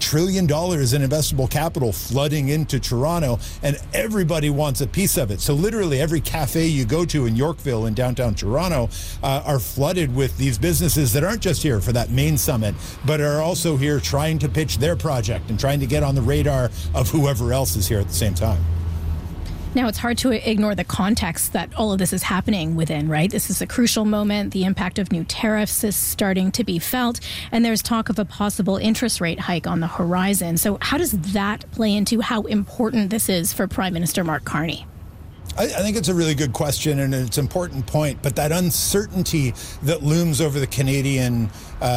trillion in investable capital flooding into Toronto, and everybody wants a piece of it. So literally every cafe you go to in Yorkville in downtown Toronto are flooded with these businesses that aren't just here for that main summit, but are also here trying to pitch their project and trying to get on the radar of whoever else is here at the same time. Now, it's hard to ignore the context that all of this is happening within, right? This is a crucial moment. The impact of new tariffs is starting to be felt, and there's talk of a possible interest rate hike on the horizon. So how does that play into how important this is for Prime Minister Mark Carney? I think it's a really good question, and it's an important point, but that uncertainty that looms over the Canadian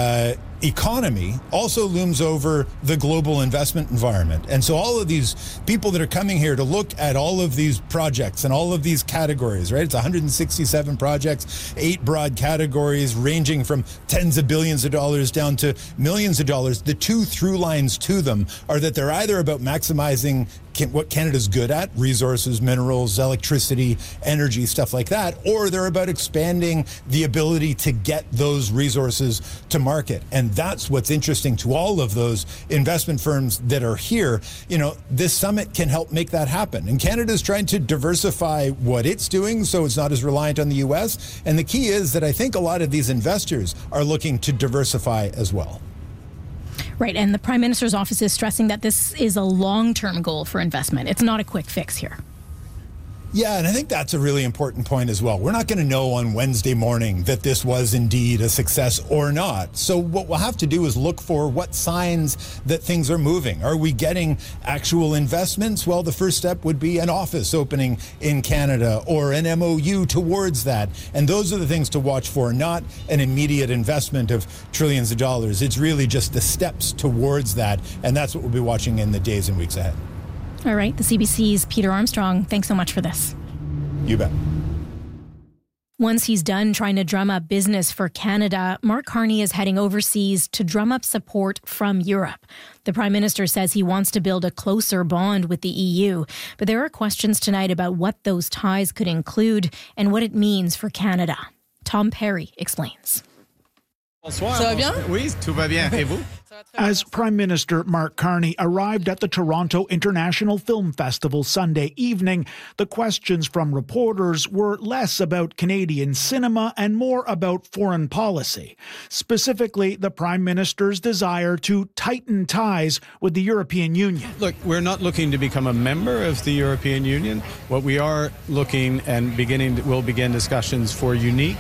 economy also looms over the global investment environment. And so all of these people that are coming here to look at all of these projects and all of these categories, right? It's 167 projects, 8 broad categories ranging from tens of billions of dollars down to millions of dollars. The two through lines to them are that they're either about maximizing what Canada's good at, resources, minerals, electricity, energy, stuff like that, or they're about expanding the ability to get those resources to market. And that's what's interesting to all of those investment firms that are here. You know, this summit can help make that happen. And Canada's trying to diversify what it's doing so it's not as reliant on the U.S. And the key is that I think a lot of these investors are looking to diversify as well. Right, and the Prime Minister's office is stressing that this is a long-term goal for investment. It's not a quick fix here. Yeah, and I think that's a really important point as well. We're not going to know on Wednesday morning that this was indeed a success or not. So what we'll have to do is look for what signs that things are moving. Are we getting actual investments? Well, the first step would be an office opening in Canada or an MOU towards that. And those are the things to watch for, not an immediate investment of trillions of dollars. It's really just the steps towards that. And that's what we'll be watching in the days and weeks ahead. All right, the CBC's Peter Armstrong, thanks so much for this. You bet. Once he's done trying to drum up business for Canada, Mark Carney is heading overseas to drum up support from Europe. The Prime Minister says he wants to build a closer bond with the EU, but there are questions tonight about what those ties could include and what it means for Canada. Tom Perry explains. Bonsoir. Ça va bien? Oui, tout va bien. Et vous? As Prime Minister Mark Carney arrived at the Toronto International Film Festival Sunday evening, the questions from reporters were less about Canadian cinema and more about foreign policy, specifically the Prime Minister's desire to tighten ties with the European Union. Look, we're not looking to become a member of the European Union. What we are looking and will begin discussions for unique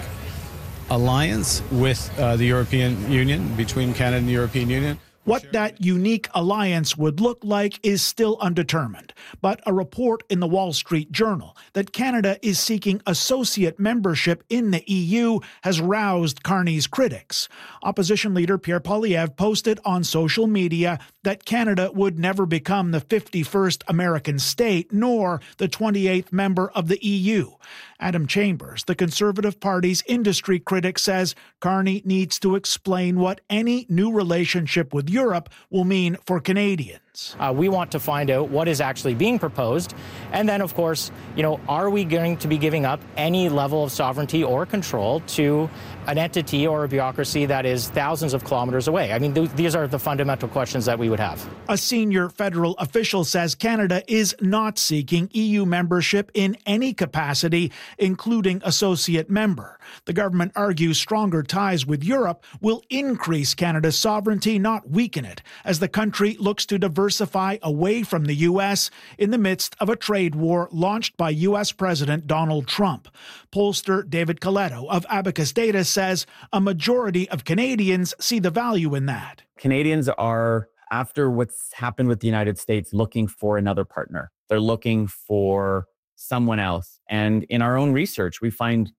alliance with the European Union, between Canada and the European Union. What that unique alliance would look like is still undetermined, but a report in the Wall Street Journal that Canada is seeking associate membership in the EU has roused Carney's critics. Opposition leader Pierre Poilievre posted on social media that Canada would never become the 51st American state, nor the 28th member of the EU. Adam Chambers, the Conservative Party's industry critic, says Carney needs to explain what any new relationship with Europe will mean for Canadians. We want to find out what is actually being proposed. And then, of course, are we going to be giving up any level of sovereignty or control to an entity or a bureaucracy that is thousands of kilometers away? I mean, these are the fundamental questions that we would have. A senior federal official says Canada is not seeking EU membership in any capacity, including associate member. The government argues stronger ties with Europe will increase Canada's sovereignty, not weaken it, as the country looks to diversify away from the U.S. in the midst of a trade war launched by U.S. President Donald Trump. Pollster David Coletto of Abacus Data says a majority of Canadians see the value in that. Canadians are, after what's happened with the United States, looking for another partner. They're looking for someone else. And in our own research, we find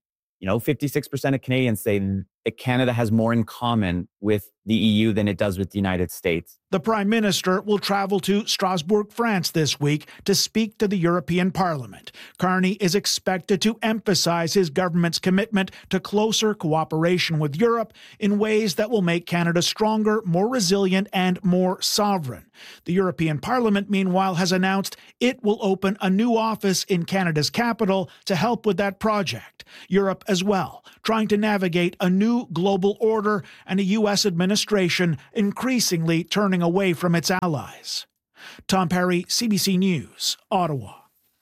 56% of Canadians say that Canada has more in common with the EU than it does with the United States. The Prime Minister will travel to Strasbourg, France this week to speak to the European Parliament. Carney is expected to emphasize his government's commitment to closer cooperation with Europe in ways that will make Canada stronger, more resilient, and more sovereign. The European Parliament, meanwhile, has announced it will open a new office in Canada's capital to help with that project. Europe as well, trying to navigate a new new global order and a U.S. administration increasingly turning away from its allies. Tom Perry, CBC News, Ottawa.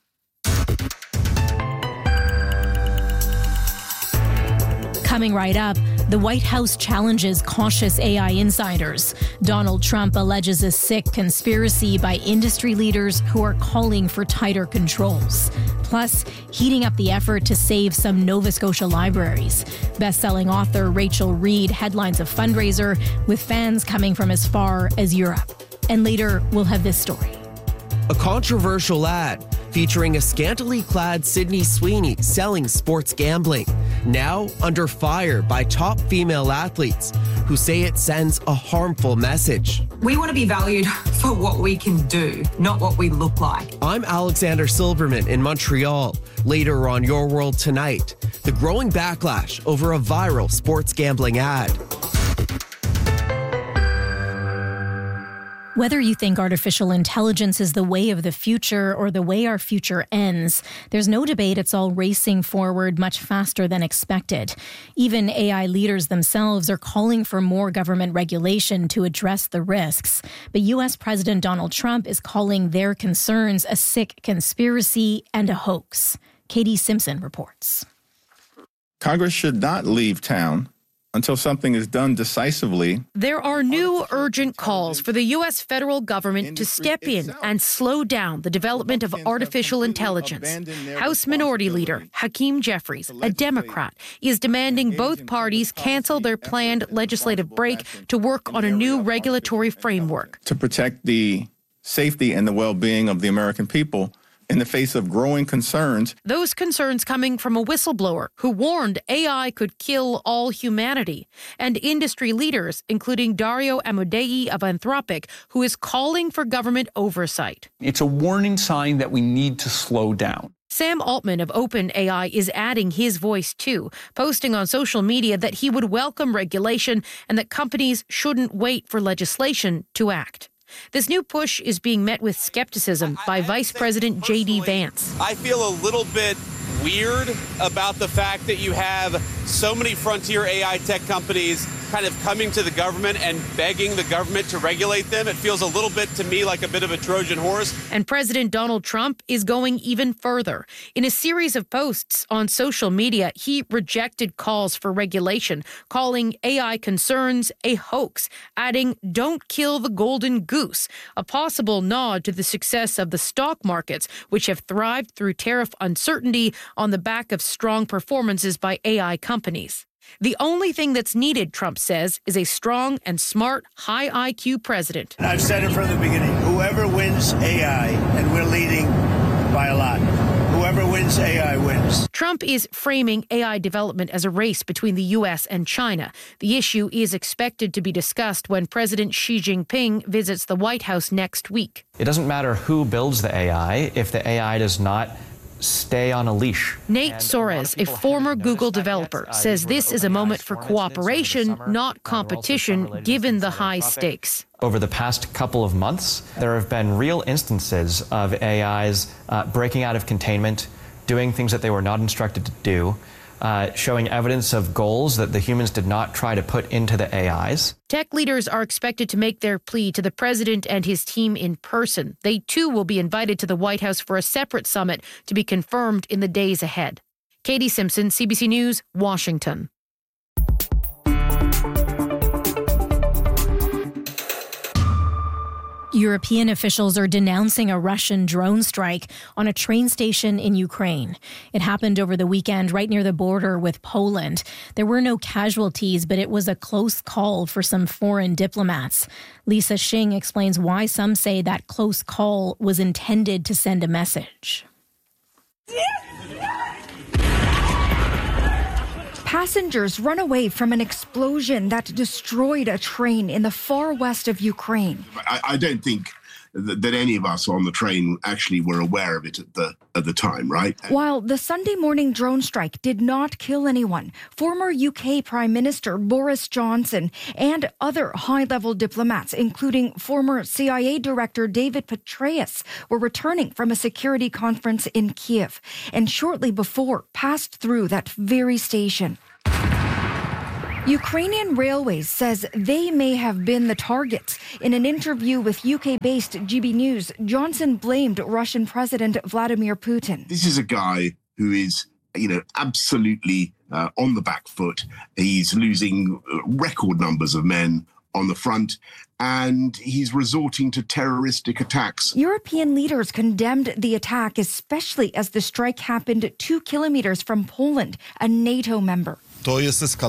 Coming right up, the White House challenges cautious AI insiders. Donald Trump alleges a sick conspiracy by industry leaders who are calling for tighter controls. Plus, heating up the effort to save some Nova Scotia libraries. Best-selling author Rachel Reed headlines a fundraiser with fans coming from as far as Europe. And later, we'll have this story. A controversial ad featuring a scantily clad Sydney Sweeney selling sports gambling, now under fire by top female athletes who say it sends a harmful message. We want to be valued for what we can do, not what we look like. I'm Alexander Silberman in Montreal. Later on Your World Tonight, the growing backlash over a viral sports gambling ad. Whether you think artificial intelligence is the way of the future or the way our future ends, there's no debate it's all racing forward much faster than expected. Even AI leaders themselves are calling for more government regulation to address the risks. But U.S. President Donald Trump is calling their concerns a sick conspiracy and a hoax. Katie Simpson reports. Congress should not leave town until something is done decisively. There are new urgent calls for the U.S. federal government to step in and slow down the development of artificial intelligence. House Minority Leader Hakeem Jeffries, a Democrat, is demanding both parties cancel their planned legislative break to work on a new regulatory framework. To protect the safety and the well-being of the American people in the face of growing concerns. Those concerns coming from a whistleblower who warned AI could kill all humanity, and industry leaders, including Dario Amodei of Anthropic, who is calling for government oversight. It's a warning sign that we need to slow down. Sam Altman of OpenAI is adding his voice too, posting on social media that he would welcome regulation and that companies shouldn't wait for legislation to act. This new push is being met with skepticism by Vice President J.D. Vance. I feel a little bit weird about the fact that you have so many frontier AI tech companies kind of coming to the government and begging the government to regulate them. It feels a little bit to me like a bit of a Trojan horse. And President Donald Trump is going even further. In a series of posts on social media, he rejected calls for regulation, calling AI concerns a hoax, adding, "Don't kill the golden goose," a possible nod to the success of the stock markets, which have thrived through tariff uncertainty on the back of strong performances by AI companies. The only thing that's needed, Trump says, is a strong and smart, high IQ president. I've said it from the beginning. Whoever wins AI, and we're leading by a lot, whoever wins AI wins. Trump is framing AI development as a race between the U.S. and China. The issue is expected to be discussed when President Xi Jinping visits the White House next week. It doesn't matter who builds the AI if the AI does not stay on a leash. Nate Soares, a former Google developer, says this is a moment for cooperation, not competition, given the high stakes. Over the past couple of months, there have been real instances of AIs breaking out of containment, doing things that they were not instructed to do, showing evidence of goals that the humans did not try to put into the AIs. Tech leaders are expected to make their plea to the president and his team in person. They too will be invited to the White House for a separate summit to be confirmed in the days ahead. Katie Simpson, CBC News, Washington. European officials are denouncing a Russian drone strike on a train station in Ukraine. It happened over the weekend right near the border with Poland. There were no casualties, but it was a close call for some foreign diplomats. Lisa Shing explains why some say that close call was intended to send a message. Passengers run away from an explosion that destroyed a train in the far west of Ukraine. I don't think that any of us on the train actually were aware of it at the time, right? While the Sunday morning drone strike did not kill anyone, former UK Prime Minister Boris Johnson and other high-level diplomats, including former CIA Director David Petraeus, were returning from a security conference in Kiev, and shortly before passed through that very station. Ukrainian Railways says they may have been the targets. In an interview with UK-based GB News, Johnson blamed Russian President Vladimir Putin. This is a guy who is, absolutely on the back foot. He's losing record numbers of men on the front, and he's resorting to terroristic attacks. European leaders condemned the attack, especially as the strike happened 2 kilometers from Poland, a NATO member. This is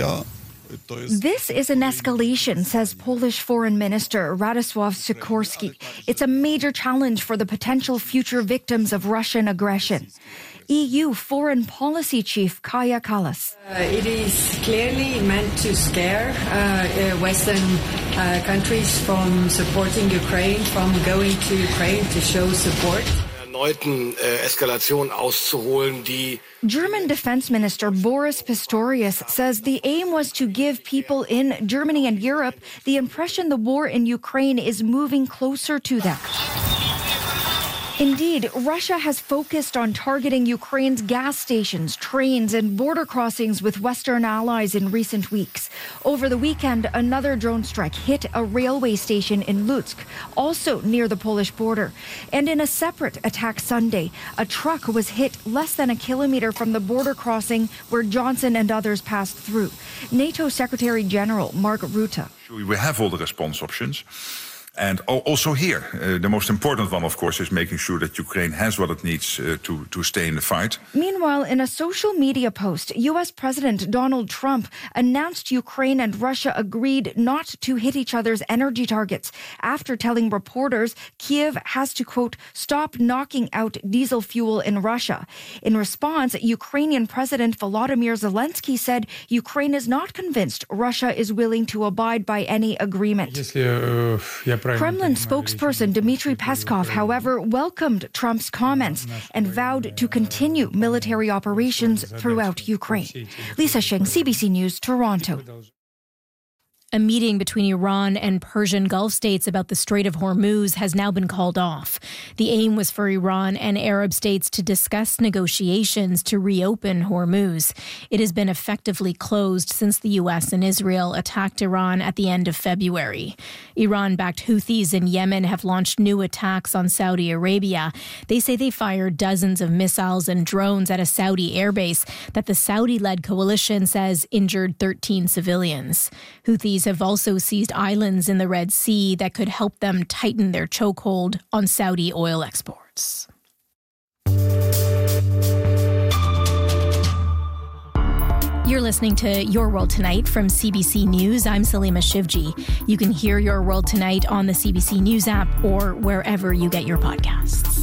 an escalation, says Polish Foreign Minister Radosław Sikorski. It's a major challenge for the potential future victims of Russian aggression. EU Foreign Policy Chief Kaja Kallas. It is clearly meant to scare Western countries from supporting Ukraine, from going to Ukraine to show support. German Defense Minister Boris Pistorius says the aim was to give people in Germany and Europe the impression the war in Ukraine is moving closer to them. Indeed, Russia has focused on targeting Ukraine's gas stations, trains, and border crossings with Western allies in recent weeks. Over the weekend, another drone strike hit a railway station in Lutsk, also near the Polish border. And in a separate attack Sunday, a truck was hit less than a kilometer from the border crossing where Johnson and others passed through. NATO Secretary General Mark Rutte. We have all the response options. And also here, the most important one, of course, is making sure that Ukraine has what it needs to stay in the fight. Meanwhile, in a social media post, U.S. President Donald Trump announced Ukraine and Russia agreed not to hit each other's energy targets after telling reporters Kyiv has to, quote, stop knocking out diesel fuel in Russia. In response, Ukrainian President Volodymyr Zelensky said Ukraine is not convinced Russia is willing to abide by any agreement. Kremlin spokesperson Dmitry Peskov, however, welcomed Trump's comments and vowed to continue military operations throughout Ukraine. Lisa Shing, CBC News, Toronto. A meeting between Iran and Persian Gulf states about the Strait of Hormuz has now been called off. The aim was for Iran and Arab states to discuss negotiations to reopen Hormuz. It has been effectively closed since the U.S. and Israel attacked Iran at the end of February. Iran-backed Houthis in Yemen have launched new attacks on Saudi Arabia. They say they fired dozens of missiles and drones at a Saudi airbase that the Saudi-led coalition says injured 13 civilians. Houthis have also seized islands in the Red Sea that could help them tighten their chokehold on Saudi oil exports. You're listening to Your World Tonight from CBC News. I'm Salima Shivji. You can hear Your World Tonight on the CBC News app or wherever you get your podcasts.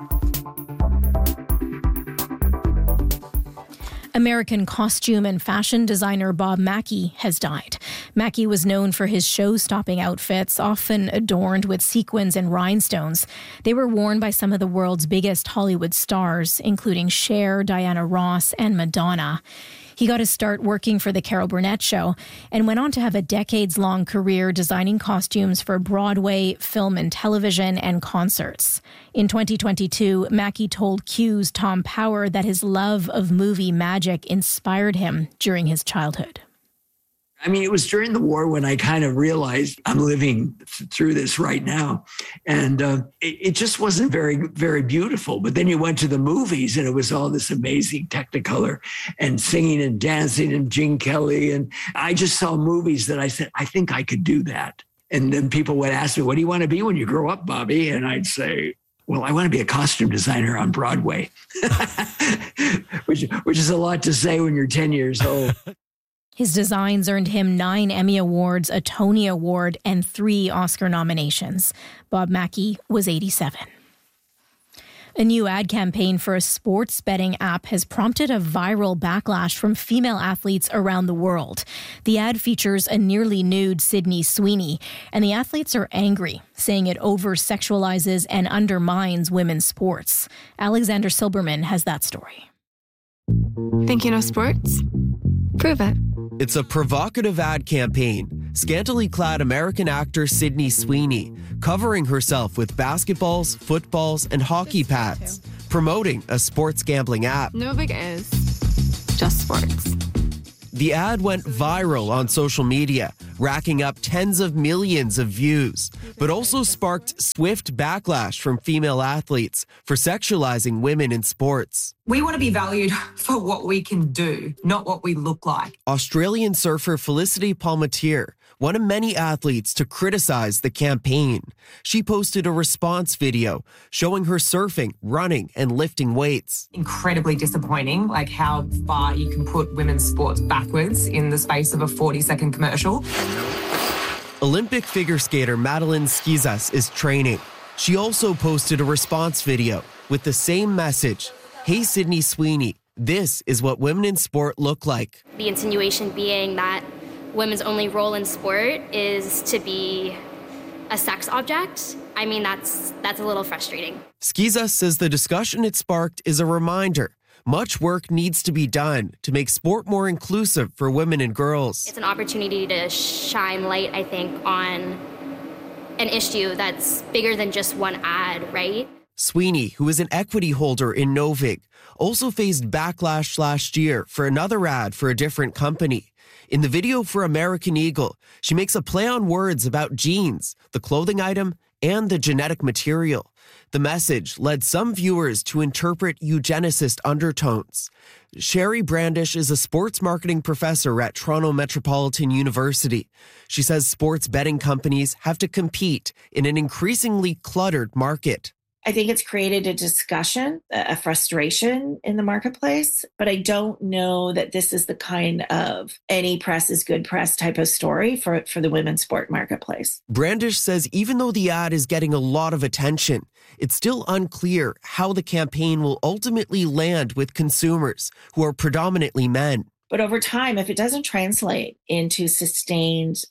American costume and fashion designer Bob Mackie has died. Mackie was known for his show-stopping outfits, often adorned with sequins and rhinestones. They were worn by some of the world's biggest Hollywood stars, including Cher, Diana Ross, and Madonna. He got his start working for The Carol Burnett Show and went on to have a decades-long career designing costumes for Broadway, film and television, and concerts. In 2022, Mackie told Q's Tom Power that his love of movie magic inspired him during his childhood. I mean, it was during the war when I kind of realized I'm living through this right now. And it just wasn't very, very beautiful. But then you went to the movies and it was all this amazing Technicolor and singing and dancing and Gene Kelly. And I just saw movies that I said, I think I could do that. And then people would ask me, what do you want to be when you grow up, Bobby? And I'd say, well, I want to be a costume designer on Broadway, which is a lot to say when you're 10 years old. His designs earned him 9 Emmy Awards, a Tony Award, and 3 Oscar nominations. Bob Mackie was 87. A new ad campaign for a sports betting app has prompted a viral backlash from female athletes around the world. The ad features a nearly nude Sydney Sweeney, and the athletes are angry, saying it over-sexualizes and undermines women's sports. Alexander Silberman has that story. Think you know sports? Prove it. It's a provocative ad campaign. Scantily clad American actor Sydney Sweeney, covering herself with basketballs, footballs, and hockey pads, promoting a sports gambling app. No big is, just sports. the ad went viral on social media, racking up tens of millions of views, but also sparked swift backlash from female athletes for sexualizing women in sports. We want to be valued for what we can do, not what we look like. Australian surfer Felicity Palmateer, one of many athletes to criticize the campaign. She posted a response video showing her surfing, running, and lifting weights. Incredibly disappointing, like how far you can put women's sports backwards in the space of a 40-second commercial. Olympic figure skater Madeline Schizas is training. She also posted a response video with the same message. Hey, Sydney Sweeney, this is what women in sport look like. The insinuation being that women's only role in sport is to be a sex object. I mean, that's a little frustrating. Schizas says the discussion it sparked is a reminder. Much work needs to be done to make sport more inclusive for women and girls. It's an opportunity to shine light, I think, on an issue that's bigger than just one ad, right? Sweeney, who is an equity holder in Novig, also faced backlash last year for another ad for a different company. In the video for American Eagle, she makes a play on words about genes, the clothing item, and the genetic material. The message led some viewers to interpret eugenicist undertones. Sherry Brandish is a sports marketing professor at Toronto Metropolitan University. She says sports betting companies have to compete in an increasingly cluttered market. I think it's created a discussion, a frustration in the marketplace, but I don't know that this is the kind of any press is good press type of story for the women's sport marketplace. Brandish says even though the ad is getting a lot of attention, it's still unclear how the campaign will ultimately land with consumers who are predominantly men. But over time, if it doesn't translate into sustained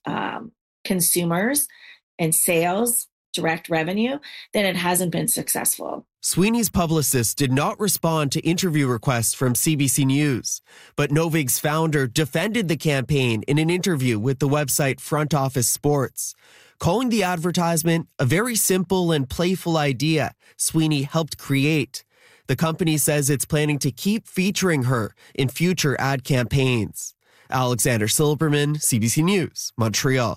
consumers and sales, direct revenue, then it hasn't been successful. Sweeney's publicist did not respond to interview requests from CBC News, but Novig's founder defended the campaign in an interview with the website Front Office Sports, calling the advertisement a very simple and playful idea Sweeney helped create. The company says it's planning to keep featuring her in future ad campaigns. Alexander Silberman, CBC News, Montreal.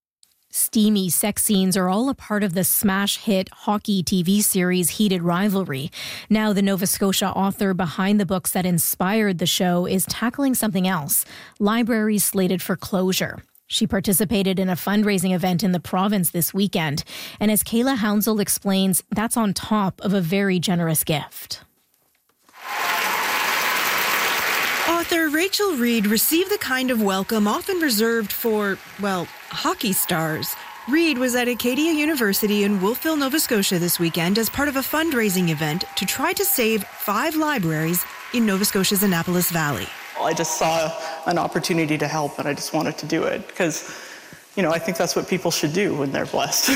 Steamy sex scenes are all a part of the smash hit hockey TV series Heated Rivalry. Now the Nova Scotia author behind the books that inspired the show is tackling something else, libraries slated for closure. She participated in a fundraising event in the province this weekend. And as Kayla Hounsell explains, that's on top of a very generous gift. Author Rachel Reed received the kind of welcome often reserved for, well, hockey stars. Reed was at Acadia University in Wolfville, Nova Scotia this weekend as part of a fundraising event to try to save 5 libraries in Nova Scotia's Annapolis Valley. I just saw an opportunity to help and I just wanted to do it because, I think that's what people should do when they're blessed.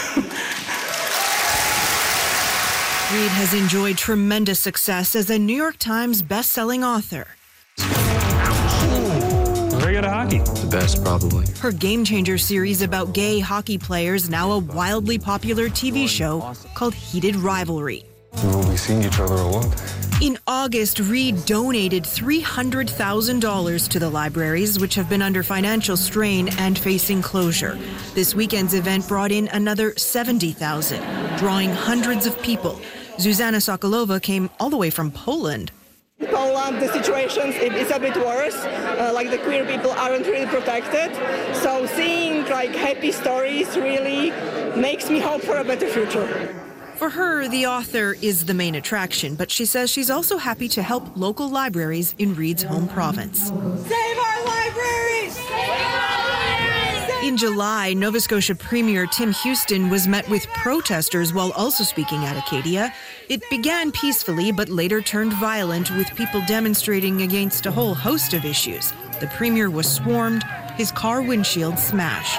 Reed has enjoyed tremendous success as a New York Times best-selling author. Very good at hockey. The best, probably. Her Game Changer series about gay hockey players, now a wildly popular TV show called Heated Rivalry. We'll be seeing each other a lot. In August, Reed donated $300,000 to the libraries, which have been under financial strain and facing closure. This weekend's event brought in another $70,000, drawing hundreds of people. Zuzana Sokolova came all the way from Poland. Poland, the situation is a bit worse. The queer people aren't really protected. So seeing happy stories really makes me hope for a better future. For her, the author is the main attraction, but she says she's also happy to help local libraries in Reed's home province. Save our libraries! Save our libraries! In July, Nova Scotia Premier Tim Houston was met with protesters while also speaking at Acadia. It began peacefully, but later turned violent, with people demonstrating against a whole host of issues. The Premier was swarmed, his car windshield smashed.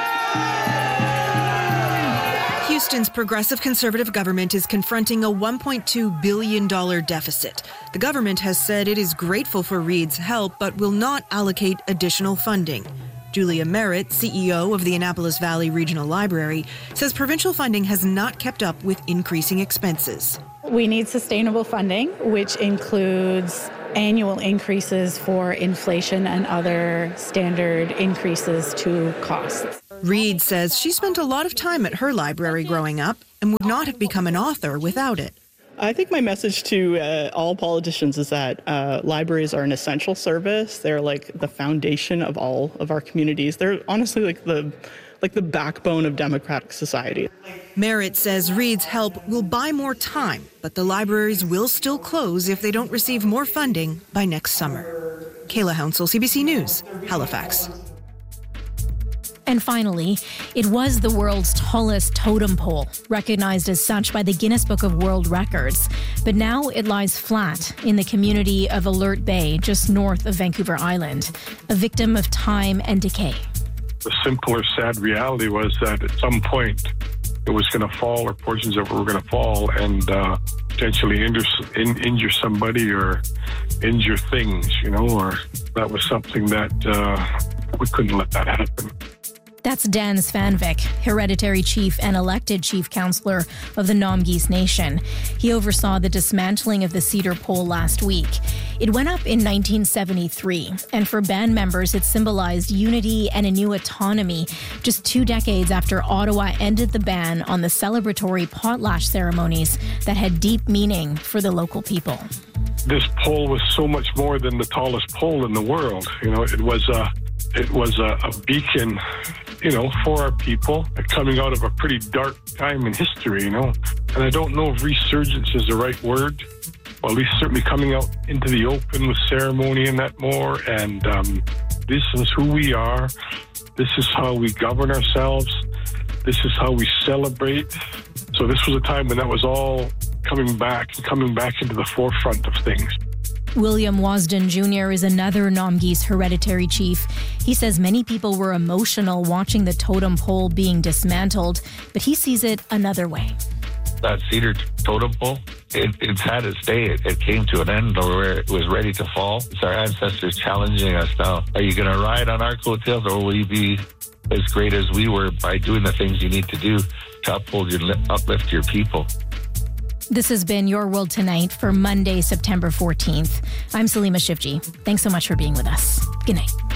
Houston's progressive conservative government is confronting a $1.2 billion deficit. The government has said it is grateful for Reed's help, but will not allocate additional funding. Julia Merritt, CEO of the Annapolis Valley Regional Library, says provincial funding has not kept up with increasing expenses. We need sustainable funding, which includes annual increases for inflation and other standard increases to costs. Reed says she spent a lot of time at her library growing up and would not have become an author without it. I think my message to all politicians is that libraries are an essential service. They're like the foundation of all of our communities. They're honestly like the backbone of democratic society. Merritt says Reed's help will buy more time, but the libraries will still close if they don't receive more funding by next summer. Kayla Hounsell, CBC News, Halifax. And finally, it was the world's tallest totem pole, recognized as such by the Guinness Book of World Records. But now it lies flat in the community of Alert Bay, just north of Vancouver Island, a victim of time and decay. The simpler, sad reality was that at some point it was going to fall, or portions of it were going to fall, and potentially injure somebody or injure things, or that was something that we couldn't let that happen. That's Dan Svanvik, hereditary chief and elected chief councillor of the Nomgis Nation. He oversaw the dismantling of the cedar pole last week. It went up in 1973, and for band members, it symbolized unity and a new autonomy, just 2 decades after Ottawa ended the ban on the celebratory potlatch ceremonies that had deep meaning for the local people. This pole was so much more than the tallest pole in the world. It was a beacon, for our people, coming out of a pretty dark time in history, And I don't know if resurgence is the right word, or at least certainly coming out into the open with ceremony and that more. And this is who we are. This is how we govern ourselves. This is how we celebrate. So this was a time when that was all coming back into the forefront of things. William Wasden Jr. is another Nomgis hereditary chief. He says many people were emotional watching the totem pole being dismantled, but he sees it another way. That cedar totem pole, it's had its day. It came to an end where it was ready to fall. It's our ancestors challenging us now. Are you going to ride on our coattails, or will you be as great as we were by doing the things you need to do to uplift your people? This has been Your World Tonight for Monday, September 14th. I'm Salima Shivji. Thanks so much for being with us. Good night.